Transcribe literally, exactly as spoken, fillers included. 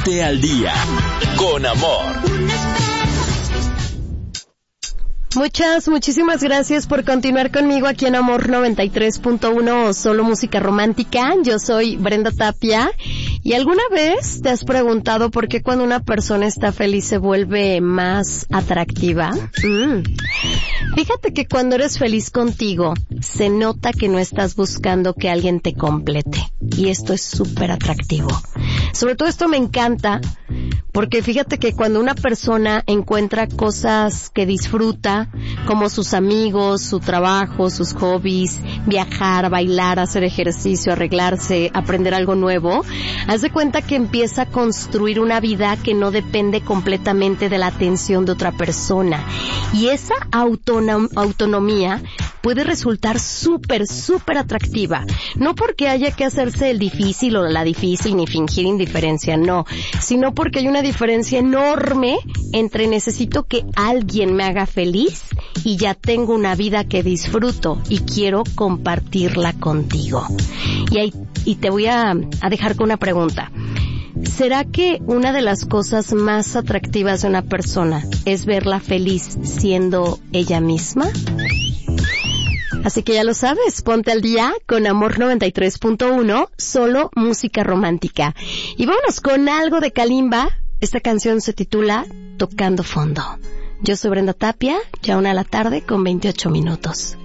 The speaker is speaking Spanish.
Ponte al día con Amor. Muchas, muchísimas gracias por continuar conmigo aquí en Amor noventa y tres punto uno, solo música romántica. Yo soy Brenda Tapia. ¿Y alguna vez te has preguntado por qué cuando una persona está feliz se vuelve más atractiva? Mm. Fíjate que cuando eres feliz contigo, se nota que no estás buscando que alguien te complete. Y esto es súper atractivo. Sobre todo esto me encanta, porque fíjate que cuando una persona encuentra cosas que disfruta, como sus amigos, su trabajo, sus hobbies, viajar, bailar, hacer ejercicio, arreglarse, aprender algo nuevo, haz de cuenta que empieza a construir una vida que no depende completamente de la atención de otra persona. Y esa autonom- autonomía puede resultar súper, súper atractiva. No porque haya que hacerse el difícil o la difícil ni fingir indiferencia, no, sino porque hay una diferencia enorme entre necesito que alguien me haga feliz y ya tengo una vida que disfruto y quiero compartirla contigo. Y ahí, y te voy a, a dejar con una pregunta. ¿Será que una de las cosas más atractivas de una persona es verla feliz siendo ella misma? Así que ya lo sabes, ponte al día con Amor noventa y tres punto uno, solo música romántica. Y vámonos con algo de Kalimba. Esta canción se titula Tocando Fondo. Yo soy Brenda Tapia, ya una de la tarde con veintiocho minutos.